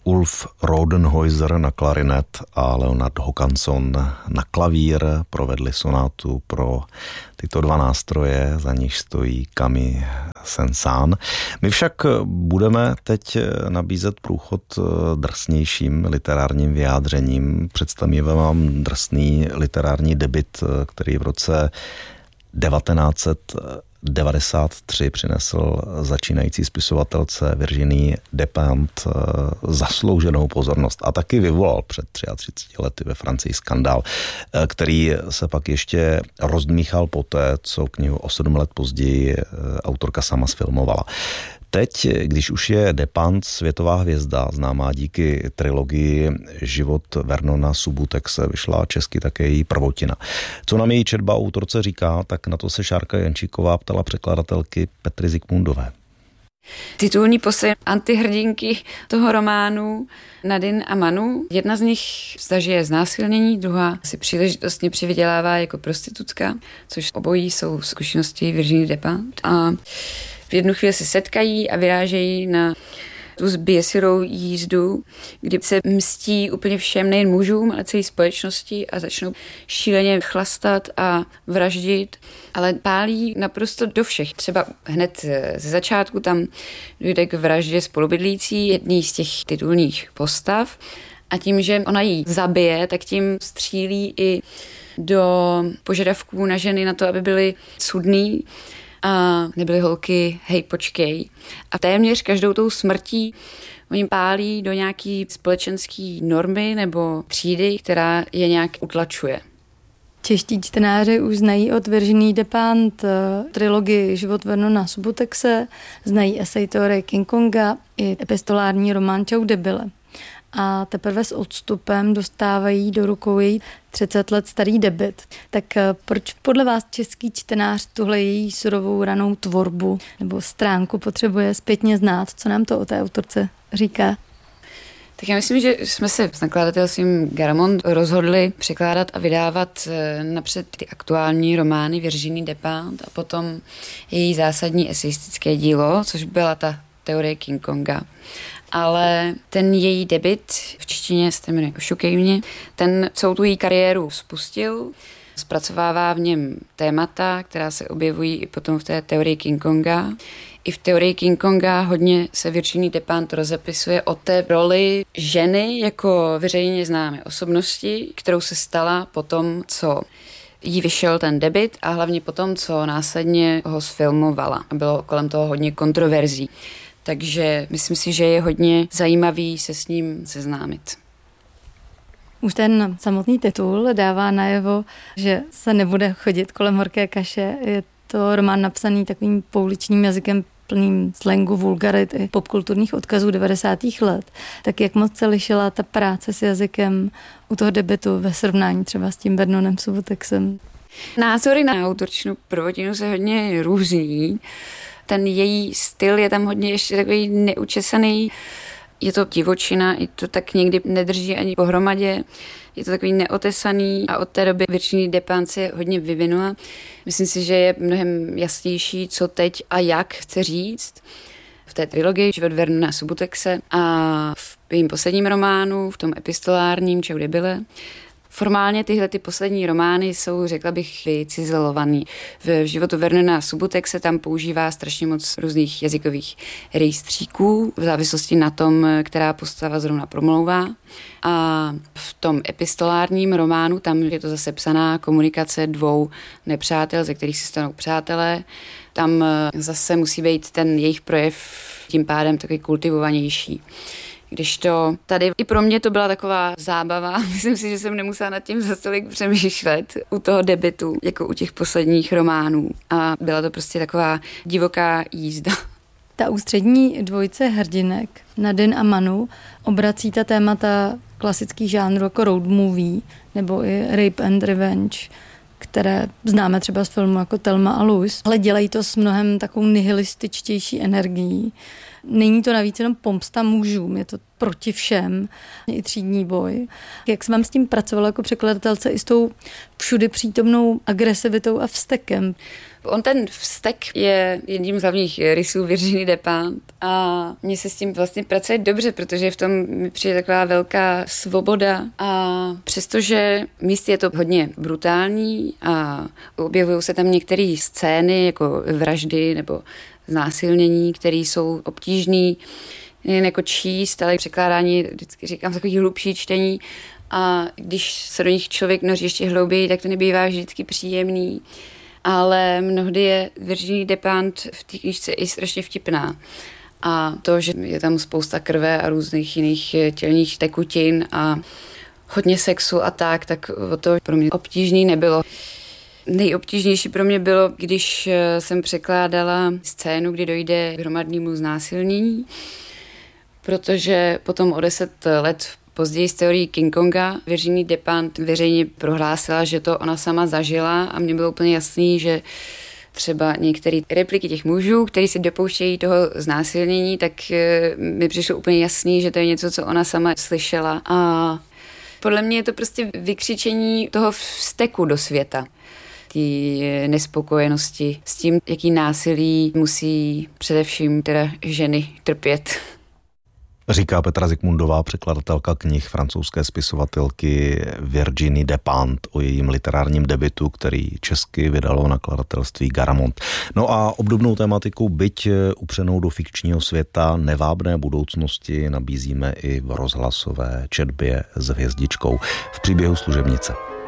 Ulf Rodenhäuser na klarinet a Leonard Håkansson na klavír provedli sonátu pro tyto dva nástroje, za níž stojí Camille Saint-Saëns. My však budeme teď nabízet průchod drsnějším literárním vyjádřením. Představíme vám drsný literární debut, který v roce 1993 přinesl začínající spisovatelce Virginie Despentes zaslouženou pozornost a taky vyvolal před 33 lety ve Francii skandál, který se pak ještě rozdmíchal poté, co knihu o 7 let později autorka sama sfilmovala. Teď, když už je Despentes světová hvězda, známá díky trilogii Život Vernona Subutexe, vyšla česky také její prvotina. Co nám její četba o autorce říká, tak na to se Šárka Jančíková ptala překladatelky Petry Zikmundové. Titulní postava antihrdinky toho románu Nadine a Manu. Jedna z nich zažije znásilnění, druhá si příležitostně přivydělává jako prostitutka, což obojí jsou zkušenosti Virginie Despentes. A v jednu chvíli se setkají a vyrážejí na tu zběsilou jízdu, kdy se mstí úplně všem, nejen mužům, ale celé společnosti a začnou šíleně chlastat a vraždit, ale pálí naprosto do všech. Třeba hned ze začátku tam dojde k vraždě spolubydlící, jedný z těch titulních postav, a tím, že ona jí zabije, tak tím střílí i do požadavků na ženy na to, aby byly cudný a nebyly holky, hej, počkej. A téměř každou tou smrtí oni pálí do nějaký společenský normy nebo třídy, která je nějak utlačuje. Čeští čtenáři už znají od Virginie Despentes trilogii Život Vernona Subutexe, znají esej teorie King Konga i epistolární román Čau debile. A teprve s odstupem dostávají do rukou její 30 let starý debut. Tak proč podle vás český čtenář tuhle její surovou ranou tvorbu nebo stránku potřebuje zpětně znát? Co nám to o té autorce říká? Tak já myslím, že jsme se s nakladatelstvím Garamond rozhodli překládat a vydávat napřed ty aktuální romány Virginie Despentes a potom její zásadní eseistické dílo, což byla ta teorie King Konga. Ale ten její debut v češtině se jmenuje Ošukej mě, ten celou tu její kariéru spustil, zpracovává v něm témata, která se objevují i potom v té teorii King Konga. I v teorii King Konga hodně se Virginie Despentes rozepisuje o té roli ženy jako veřejně známé osobnosti, kterou se stala potom, co jí vyšel ten debut a hlavně potom, co následně ho sfilmovala. A bylo kolem toho hodně kontroverzí. Takže myslím si, že je hodně zajímavý se s ním seznámit. Už ten samotný titul dává najevo, že se nebude chodit kolem horké kaše. Je to román napsaný takovým pouličním jazykem plným slangu, vulgarit i popkulturních odkazů 90. let. Tak jak moc se lišila ta práce s jazykem u toho debutu ve srovnání třeba s tím Vernonem Subutexem? Názory na autorčinu prvotinu se hodně různí. Ten její styl je tam hodně ještě takový neučesaný. Je to divočina, i to tak někdy nedrží ani pohromadě. Je to takový neotesaný a od té doby Virginie Despentes se hodně vyvinula. Myslím si, že je mnohem jasnější, co teď a jak chce říct v té trilogii Život Vernona Subutexe a v jejím posledním románu, v tom epistolárním Čau debile. Formálně tyhle ty poslední romány jsou, řekla bych, vycizelovaný. V Životu Vernona Subutexe tam používá strašně moc různých jazykových rejstříků v závislosti na tom, která postava zrovna promlouvá. A v tom epistolárním románu tam je to zase psaná komunikace dvou nepřátel, ze kterých se stanou přátelé. Tam zase musí být ten jejich projev tím pádem takový kultivovanější. Kdežto tady i pro mě to byla taková zábava. Myslím si, že jsem nemusela nad tím za tolik přemýšlet u toho debutu, jako u těch posledních románů. A byla to prostě taková divoká jízda. Ta ústřední dvojice hrdinek, Nadine a Manu, obrací ta témata klasických žánrů jako road movie nebo i rape and revenge, které známe třeba z filmu jako Thelma a Louise, ale dělají to s mnohem takovou nihilističtější energií. Není to navíc jenom pomsta mužům, je to proti všem, i třídní boj. Jak se vám s tím pracovalo jako překladatelce i s tou všudy přítomnou agresivitou a vztekem? On ten vztek je jedním z hlavních rysů Virginie Despentes a mně se s tím vlastně pracuje dobře, protože v tom mi přijde taková velká svoboda a přestože místy je to hodně brutální a objevují se tam některé scény jako vraždy nebo znásilnění, které jsou obtížné nejen jako číst, ale překládání, vždycky říkám, takový hlubší čtení a když se do nich člověk noří ještě hlouběji, tak to nebývá vždycky příjemný. Ale mnohdy je Virginie Despentes v té knížce i strašně vtipná. A to, že je tam spousta krve a různých jiných tělních tekutin a hodně sexu a tak to pro mě obtížný nebylo. Nejobtížnější pro mě bylo, když jsem překládala scénu, kdy dojde k hromadnému znásilnění, protože potom o 10 let později z teorií King Konga Virginie Despentes veřejně prohlásila, že to ona sama zažila a mně bylo úplně jasný, že třeba některé repliky těch mužů, kteří se dopouštějí toho znásilnění, tak mi přišlo úplně jasný, že to je něco, co ona sama slyšela. A podle mě je to prostě vykřičení toho vzteku do světa. Ty nespokojenosti s tím, jaký násilí musí především teda ženy trpět. Říká Petra Zikmundová, překladatelka knih francouzské spisovatelky Virginie Despentes o jejím literárním debutu, který česky vydalo nakladatelství Garamond. No a obdobnou tematiku, byť upřenou do fikčního světa nevábné budoucnosti, nabízíme i v rozhlasové četbě s hvězdičkou v Příběhu služebnice.